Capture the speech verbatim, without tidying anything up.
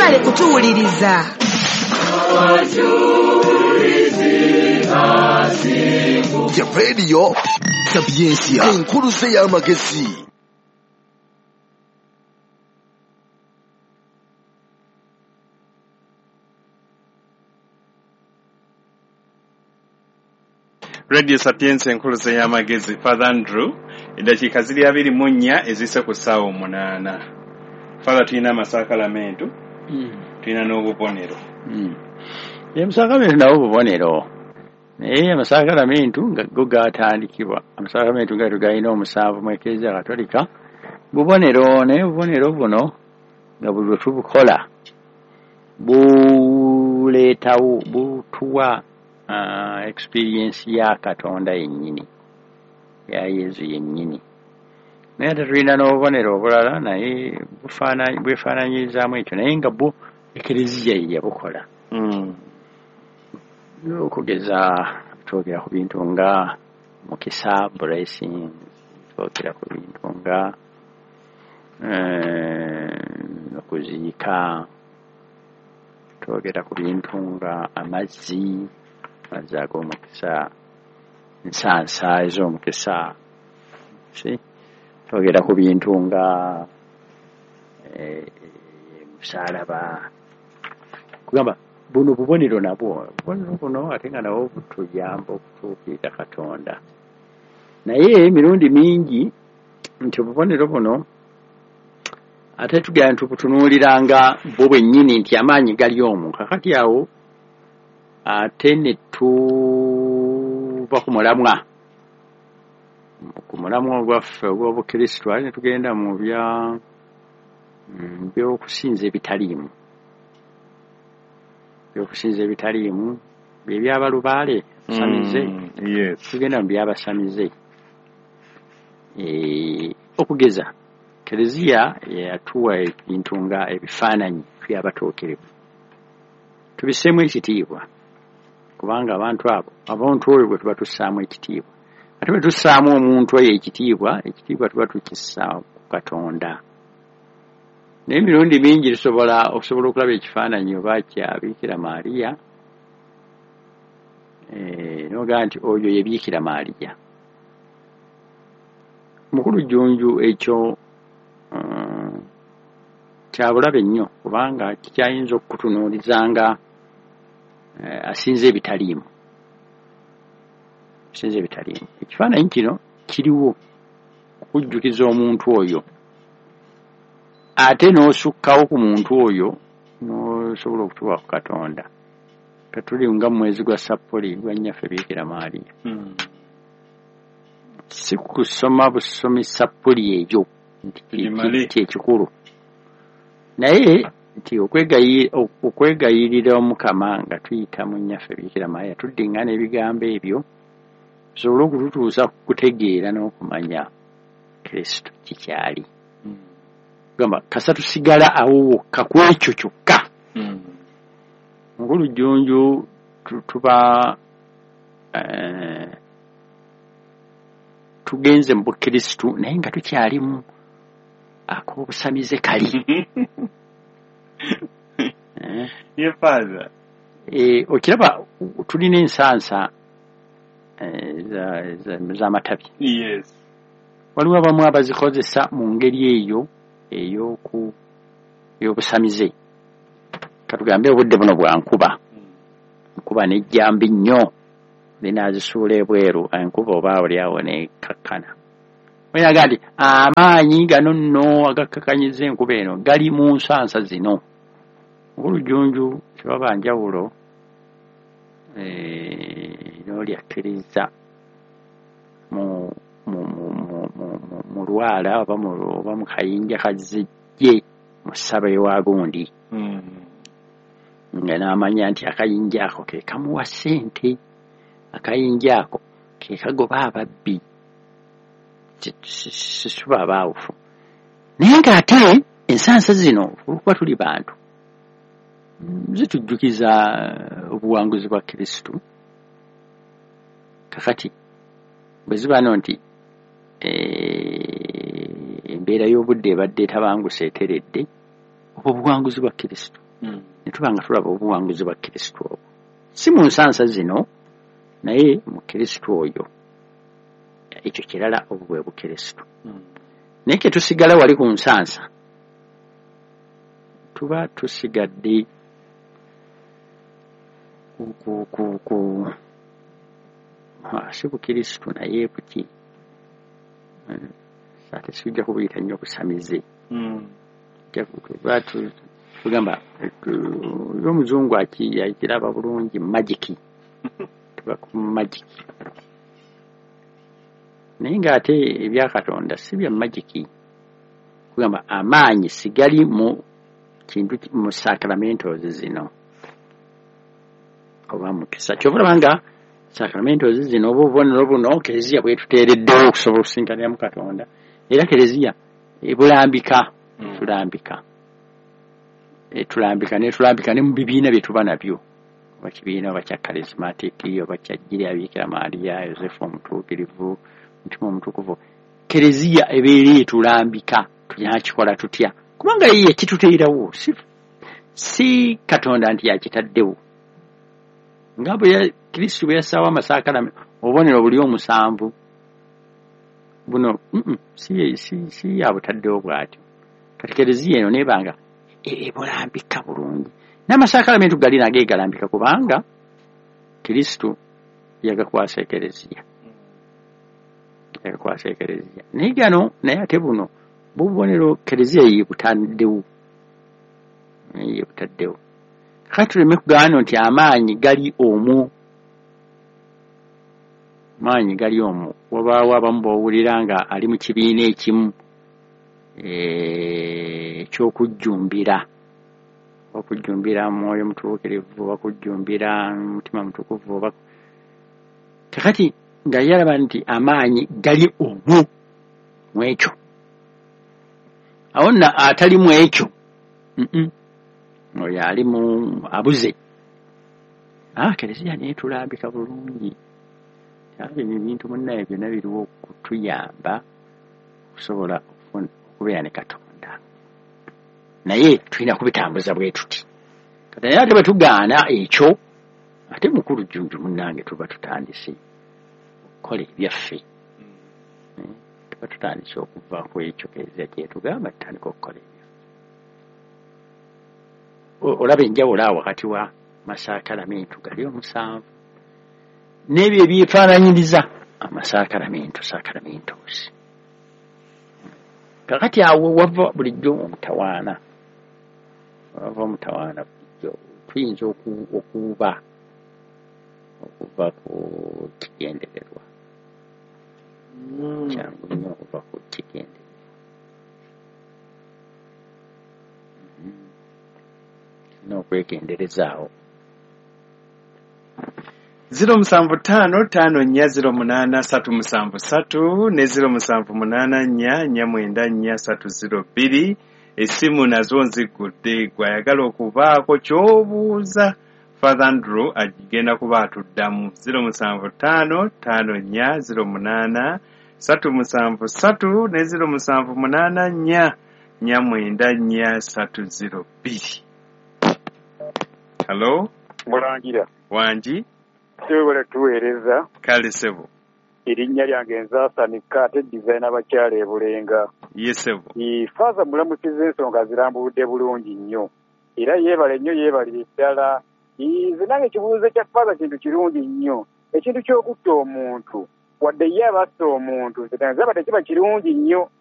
mwale kutuwuliriza. Ya Radio Sapiencia enkuluze y'amagezi. Radio Sapienza enkuluze y'amagezi. Father Andrew, eddakiika ziri abiri mu nnya ezise ku ssaawa omunaana. Father, tulina amasaakalamentu, mm. tulina n'obubonero. Mm. Amasaakalamentu nawo obubonero. Naye amasaakalamentu nga go gaatandikibwa. Amasaakalamentu nga tugalina omusanvu mu Eklezia Katolika. Bubonero, naye obubonero buno nga buli lwe tubukola buleetawo butuwa Uh, experience ya Katonda yennyini, ya Yesu yennyini. Naye ate tulina n'obubonero obulala naye bwefaananyirizaamu ekyo, naye nga bwo Eklezia ye yabukola. Mm. Okugeza twogera ku bintu nga mukisa, blessings, twogera ku bintu nga okuziika, twogera ku bintu nga amazzi, amazzi ag'omukisa, ensansa ez'omukisa, si twogera ku bintu nga musaalaba, kugamba buno bubonero nabwo bubonero buno ate nga nabwo butuyamba okutuukirira Katonda. Naye emirundi mingi nti obubonero buno ate tugenda tubutunuuliranga bwo bwennyini nti amaanyi gali omwo, kakati awo ate ne tuba ku mulamwa ku mulamwa gwaffe ogw'Obukristo, ate ne tugenda mu bya by'okusinza ebitaliimu. By'okusinza ebitaliimu bye by'abalubaale basamize. Mm, yes. Tugenda mu by'abasamize. E, okugeza Eklezia yatuwa ebintu nga ebifaananyi by'abatookerevu, tubiseemu ekitiibwa, kubanga abantu abo abantu oyo bwe tuba tussaamu ekitiibwa, ate bwe tussaamu omuntu oyo ekitiibwa, ekitiibwa tuba tukissa ku Katonda. Naye emirundi mingi tusobola okusobola okulaba ekifaananyi oba kya Biikira Maaliya, e, noga nti oyo ye Biikira Maaliya. Mukulu Jjunju ekyo um, kyabulabe nnyo, kubanga kikyayinza okutunuulizanga uh, asinze ebitaliimu. Asinze ebitaliimu. Ekifaananyi kino kiriwo okujjukiza omuntu oyo, ate n'osukkawo ku muntu oyo n'osobola okutuuka ku Katonda. Katuli nga mu mwezi gwa Sapuli gwa nnyaffe Biikira Maaliya. Mm. Si kusoma busomi Sapuli eyo nti ekikulu, naye nti okwegayirira Omukama nga tuyita mu nnyaffe Biikira Maaliya, tuddingana ebigambo ebyo tusobole okututuusa kutegeera n'okumanya Kristo kikyali. Mm. Gamba kasa tusigala awo wokka ku ekyo kyokka. Mm. Mukulu Jjunju tuba eh, tugenze mu Bukristu naye nga tukyalimu ak'obusamize kali. eh, Ye Father. Eh, okiraba tulina ensansa eh, z'amatabi. Yes. Waliwo abamu abazikozesa mu ngeri eyo ey'oku ey'obusamize. Katugambe obudde buno bwa nkuba. Nkuba nejjambi nnyo, linazisuula ebweru, enkuba oba oli awo nekkakkana. Oyaga nti amaanyi gano nno agakkakanyiza enkuba eno gali mu nsansa zino. Mukulu Jjunju kibaba njawulo eh, n'oli akkiriza mu mu mu mu lwala oba mu kayinja kazijje mu ssaba ewa gundi. Mm. Nga n'amanya nti akayinja ako ke kamuwa ssente, akayinja ako ke kagoba ababbi, sisuba abaawufu. Naye ng'ate ensansa zino olwokuba tuli bantu zitujjukiza obuwanguzi bwa Kristo. Kakati bwe ziba no nti embeera y'obudde ebadde etabanguse eteredde, obwo obuwanguzi bwa Kristo mm. ne tuba nga tulaba obuwanguzi bwa Kristo obwo si mu nsansa zino naye mu Kristo oyo ekyo kirala obwe bukristo mm. naye ke tusigala wali ku nsansa tuba tusigadde ku ku ku ku ha si bukristo naye kuki sate sijja kubuyita nnyo busamize mm. tuba tugamba omuzungu akiraba bulungi magiki tuba ku magiki naye ng'ate ebya Katonda si bya magiki kugamba amaanyi sigali mu kintu mu sacramentos zino oba mukisa kyobulaba nga sacramentos zino oba obubonero buno Kereziya bwetuteereddewo okusobola okusinkanira mu Katonda era Kereziya ebulambika mm. tulambika etulambika netulambika ne mu bibiina bye tuba nabyo oba kibiina oba kya charismatic oba kya Jjiri Abiikira Maariya Yosefu Omutuukirivu Mutima Omutukuvu Kereziya ebeera etulambika tulyakikola tutya kubanga ye yakituteerawo si, si Katonda nti yakitaddewo nga bwe Kristo bwe yasaawa amasaakalame obubonero buli omusanvu buno mm -mm, si, si, si yabutaddewo bw'atyo kati Kereziya eno nebanga ebulambika bulungi n'amasaakalamentu gali nage galambika kubanga Kristo yagakwasa Kereziya yagakwasa Kereziya naye gano naye ate buno bubonero Kereziya yebutaddewo yebutaddewo kati tuleme kugano nti amaanyi gali omwo amaanyi gali omwo wabaawo abamu bawulira nga ali mu kibiina ekimu ekyokujjumbira okujjumbira Mwoyo Mutuukirivu okujjumbira Mutima Mutukuvu oba kakati nga yalaba nti amaanyi gali omwo mu ekyo awo na atali mu ekyo oyo ali mu abuze ah Kereziya netulambika bulungi bino ebintu munnaye byonna biriwo okutuyamba okusobola okubeera ne Katonda naye tulina kubitambuza bwe tuti kati naye ate bwe tugaana ekyo ate mukulu jjunju munnange tuba tutandise okukola ebyaffe tuba tutandise okuva ku ekyo Kereziya kyetugamba tutandika okukola ebyaffe olaba enjawulo awo wakati wa masaakalamentu gali omusanvu n'ebyo ebyefaananyiriza amasaakalamentu sacramentos kakati awo wava bulijjo omutawaana wava omutawaana bulijjo tuyinza okuba okuva ku kigendererwa kyangu nnyo okuva ku kigendererwa n'okwegenderezaawo ziro musanvu ttaano ttaano nnya ziro munaana ssatu musanvu ssatu ne ziro musanvu munaana nnya nnya mwenda nnya ssatu ziro bbiri essimu nazo nzigudde gwayagala okubaako ky'obuuza Father Andrew agenda kuba atuddamu ziro musanvu ttaano ttaano nnya ziro munaana ssatu musanvu ssatu ne ziro musanvu munaana nnya nnya mwenda nnya ssatu ziro bbiri. Hello Mulangira Wanji Sewole tuweereza kale sebo erinnya lyange nzaasanika ate dizaina abakyala e Bulenga. Yesebo Ifaaza mulamusiza ensonga zirambuludde bulungi nnyo era yeebale nnyo yeebalira ddala. Nze nange ekibuuzo kya faaza kintu kirungi nnyo ekintu ky'okutta omuntu wadde ye abassa omuntu nze abadde kiba kirungi nnyo